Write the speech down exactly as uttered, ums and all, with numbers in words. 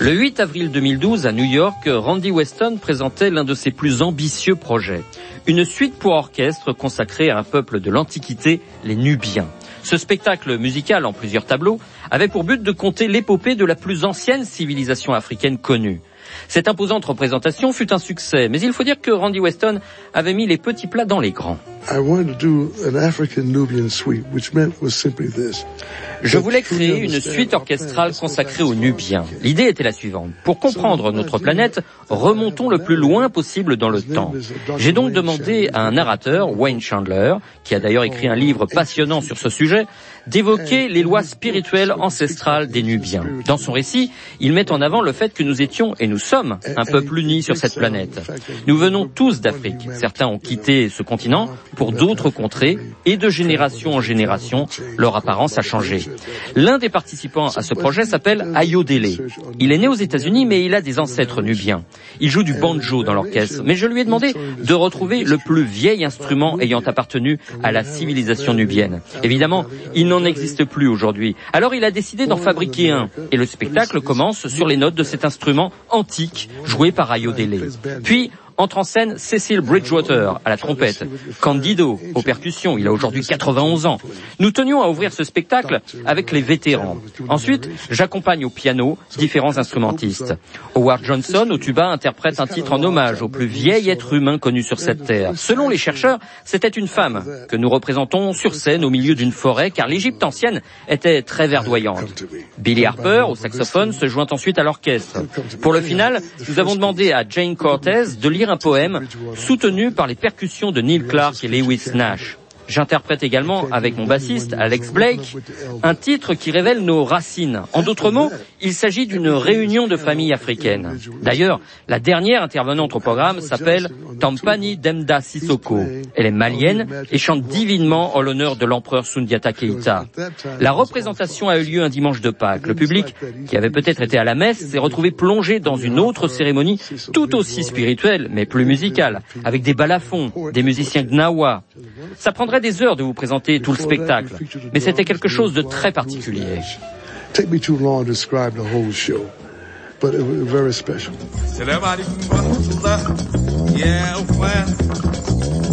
Le huit avril deux mille douze, à New York, Randy Weston présentait l'un de ses plus ambitieux projets. Une suite pour orchestre consacrée à un peuple de l'Antiquité, les Nubiens. Ce spectacle musical en plusieurs tableaux avait pour but de conter l'épopée de la plus ancienne civilisation africaine connue. Cette imposante représentation fut un succès, mais il faut dire que Randy Weston avait mis les petits plats dans les grands. Je voulais créer une suite orchestrale consacrée aux Nubiens. L'idée était la suivante. Pour comprendre notre planète, remontons le plus loin possible dans le temps. J'ai donc demandé à un narrateur, Wayne Chandler, qui a d'ailleurs écrit un livre passionnant sur ce sujet, d'évoquer les lois spirituelles ancestrales des Nubiens. Dans son récit, il met en avant le fait que nous étions, et nous sommes, un peuple uni sur cette planète. Nous venons tous d'Afrique. Certains ont quitté ce continent pour d'autres contrées, et de génération en génération, leur apparence a changé. L'un des participants à ce projet s'appelle Ayodele. Il est né aux États-Unis, mais il a des ancêtres nubiens. Il joue du banjo dans l'orchestre, mais je lui ai demandé de retrouver le plus vieil instrument ayant appartenu à la civilisation nubienne. Évidemment, il n'en existe plus aujourd'hui. Alors il a décidé d'en fabriquer un, et le spectacle commence sur les notes de cet instrument antique, joué par Ayodele. Puis, entre en scène Cecil Bridgewater à la trompette, Candido aux percussions, il a aujourd'hui quatre-vingt-onze ans. Nous tenions à ouvrir ce spectacle avec les vétérans. Ensuite, j'accompagne au piano différents instrumentistes. Howard Johnson au tuba interprète un titre en hommage au plus vieil être humain connu sur cette terre. Selon les chercheurs, c'était une femme que nous représentons sur scène au milieu d'une forêt, car l'Égypte ancienne était très verdoyante. Billy Harper au saxophone se joint ensuite à l'orchestre. Pour le final, nous avons demandé à Jane Cortez de lire un poème soutenu par les percussions de Neil Clark et Lewis Nash. J'interprète également, avec mon bassiste, Alex Blake, un titre qui révèle nos racines. En d'autres mots, il s'agit d'une réunion de familles africaines. D'ailleurs, la dernière intervenante au programme s'appelle Tampani Demda Sissoko. Elle est malienne et chante divinement en l'honneur de l'empereur Sundiata Keïta. La représentation a eu lieu un dimanche de Pâques. Le public, qui avait peut-être été à la messe, s'est retrouvé plongé dans une autre cérémonie tout aussi spirituelle, mais plus musicale, avec des balafons, des musiciens gnawa. Ça prendrait des heures de vous présenter tout le spectacle, mais c'était quelque chose de très particulier. Take me too long to describe the whole show, but it was very special.